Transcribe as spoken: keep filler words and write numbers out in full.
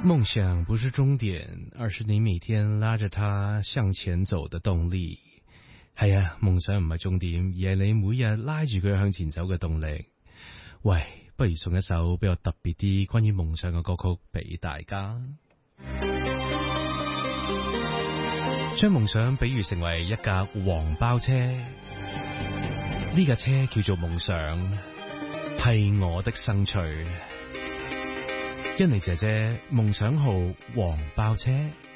夢想不是終點，而是你每天拉着它向前走的動力。係啊，夢想唔係終點，而係你每日拉住佢向前走嘅動力。喂，不如送一首比較特別啲關於夢想嘅歌曲俾大家。將夢想比喻成為一架黃包車，呢架車叫做夢想，係我的生趣。欣妮姐姐夢想號黃包車。